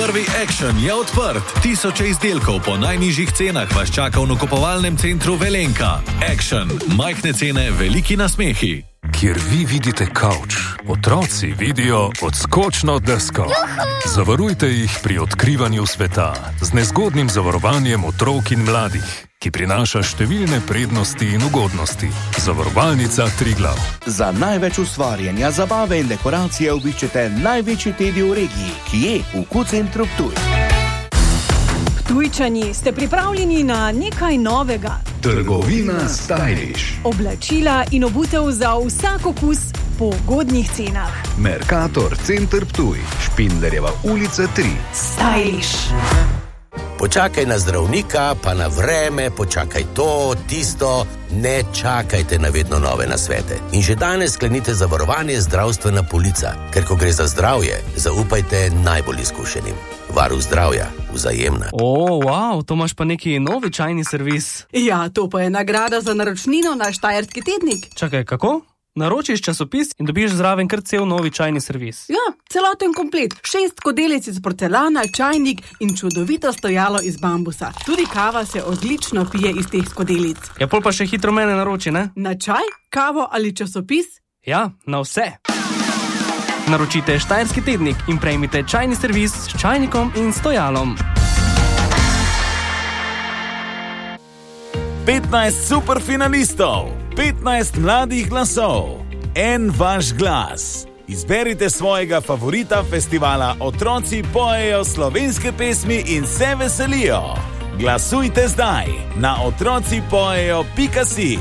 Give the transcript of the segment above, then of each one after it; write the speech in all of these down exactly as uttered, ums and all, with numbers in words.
Prvi Action je odprt. Tisoče izdelkov po najnižjih cenah vas čaka v nakupovalnem centru Velenka. Action. Majhne cene, veliki nasmehi. Kjer vi vidite kavč, otroci vidijo odskočno desko. Zavarujte jih pri odkrivanju sveta z nezgodnim zavarovanjem otrok in mladih, ki prinaša številne prednosti in ugodnosti. Zavarovalnica Triglav. Za največ ustvarjanja, zabave in dekoracije obiščite največji tedi v regiji, ki je v Q-centru Ptuj. Ptujčani, ste pripravljeni na nekaj novega? Trgovina Stylish. Oblačila in obutev za vsak okus po ugodnih cenah. Mercator Center Ptuj, Špindlerjeva ulica tri. Stylish. Počakaj na zdravnika, pa na vreme, počakaj to, tisto, ne čakajte na vedno nove nasvete. In že danes sklenite zavarovanje zdravstvena polica, ker ko gre za zdravje, zaupajte najbolj izkušenim. Varuh zdravja, Vzajemna. O, wow, to imaš pa neki novi čajni servis. Ja, to pa je nagrada za naročnino na Štajerski tednik. Čakaj, kako? Naročiš časopis in dobiš zraven kar cel novi čajni servis. Ja, celoten komplet. Šest skodelic iz porcelana, čajnik in čudovito stojalo iz bambusa. Tudi kava se odlično pije iz teh skodelic. Ja, pol pa še hitro mene naroči, ne? Na čaj, kavo ali časopis? Ja, na vse. Naročite Štajerski tednik in prejmite čajni servis s čajnikom in stojalom. petnajst superfinalistov, petnajst mladih glasov, en vaš glas. Izberite svojega favorita festivala Otroci pojejo slovenske pesmi in se veselijo. Glasujte zdaj na otroci pojejo pika si.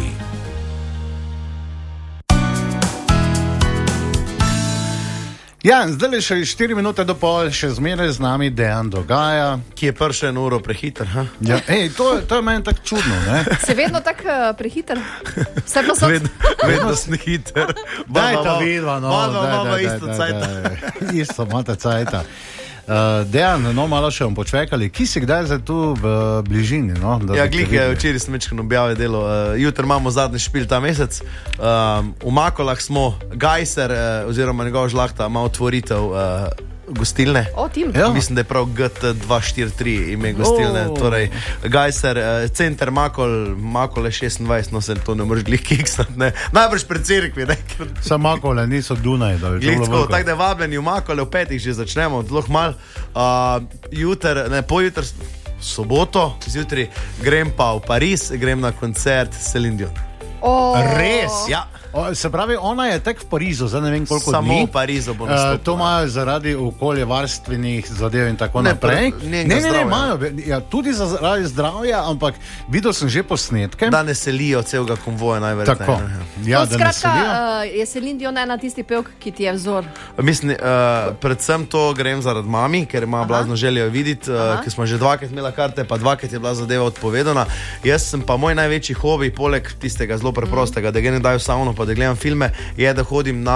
Ja, zdaj le še štiri minute do pol, še zmeraj z nami Dejan Dogaja. Ki je prišel eno uro prehiter, ha? Ja, ej, to, to je meni tako čudno, ne? Se vedno tako uh, prehiter? Vse pa so... Vedno, vedno sem hiter. Daj ta vidva, no. Mama, mama, isto cajta. Isto, imate cajta. Uh, Dejan, no, malo še vam počvekali. Ki si kdaj zdaj tu v bližini, no? Ja, glih je, včeraj sem večkrat objavil delo. Uh, jutri imamo zadnji špil ta mesec. Uh, v Makolah smo Gajser, uh, oziroma njegov žlahta, ima otvoritev uh, gostilne. O, tim. Ja. Mislim, da je prav G T dva štiri tri ime gostilne. Oh. Torej, Gajser, uh, center Makol, Makole šestindvajset, no se to ne moreš glih kiksati, ne. Najbrž pred cerkvi, ne. Sam Makole niso Dunaj, da je to bilo tako, da je vabljeni v Makole, v petih že začnemo, zelo mal. Uh, jutr, ne, pojutr, soboto, zjutri grem pa v Pariz, grem na koncert Celine Dion. Oh. Res? Ja. O, se pravi, ona je tek v Parizu, zdaj ne vem koliko Samo dni. Samo v Parizu bo nastopila. Uh, to imajo zaradi okoljevarstvenih zadev in tako ne, naprej. Pr- ne, ne, ne, imajo. Ja, tudi zaradi zdravja, ampak videl sem že posnetke. Da ne selijo celega konvoja najverjetneje. Tako. Ja, no, skratka, uh, je Celine Dion ena tisti pevk, ki ti je vzor? Mislim, uh, predvsem to grem zaradi mami, ker ima blazno željo videti, uh, ker smo že dvakrat imela karte, pa dvakrat je bila zadeva odpovedana. Jaz sem pa moj največji hobi, poleg tistega zelo preprostega, mm. da ga ne dajo savno, pa da gledam filme, je, da hodim na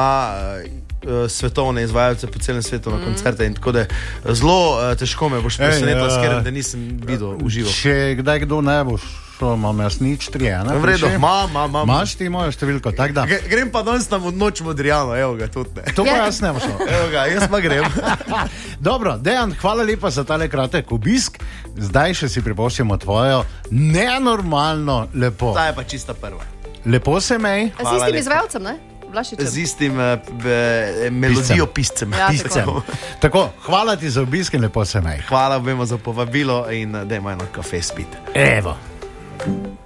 uh, svetovne izvajalce po celem svetu, na koncerte in tako da zelo uh, težko me boš presenetila, uh, ker da nisem videl uživo. Če kdaj kdo ne boš, šo imam jaz nič tri, ena. V redu, mam, mam, mam. Imaš ti mojo številko, tak da. G- grem pa danes na noč Modrijano, evo ga tudi ne. To pa jaz ne mošel. Evo ga, jaz pa grem. Dobro, Dejan, hvala lepa za tale kratek obisk. Zdaj še si pripošljamo tvojo nenormalno lepo. Ta je pa čista prva. Lepo se mej. Z istim izvajalcem, ne? Vlašičem. Z istim uh, be, melodijo piscem. Ja, piscem. Tako, hvala ti za obisk in lepo se mej. Hvala obema za povabilo in uh, dajmo eno kafe spiti. Evo.